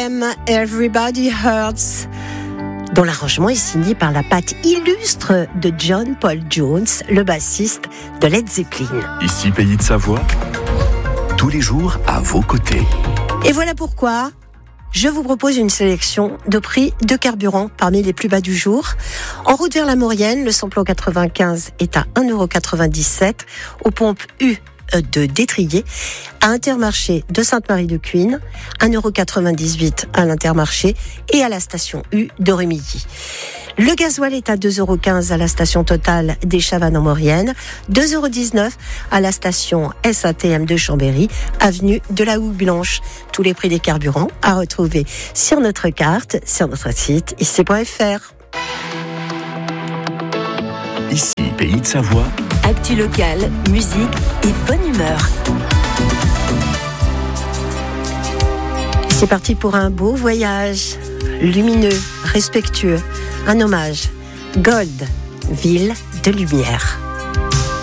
REM, Everybody Hurts, dont l'arrangement est signé par la patte illustre de John Paul Jones, le bassiste de Led Zeppelin. Ici Pays de Savoie, tous les jours à vos côtés. Et voilà pourquoi je vous propose une sélection de prix de carburant parmi les plus bas du jour. En route vers la Maurienne, le samplon 95 est à 1,97 € aux pompes U de Détrier, à Intermarché de Sainte-Marie-de-Cuine, 1,98 € à l'Intermarché et à la station U de Rémilly. Le gasoil est à 2,15 € à la station Total des Chavannes en Maurienne, 2,19 € à la station SATM de Chambéry, avenue de la Hougue Blanche. Tous les prix des carburants à retrouver sur notre carte, sur notre site ici.fr. Ici Pays de Savoie. Actu locale, musique et bonne humeur. C'est parti pour un beau voyage, lumineux, respectueux, un hommage. Gold, ville de lumière.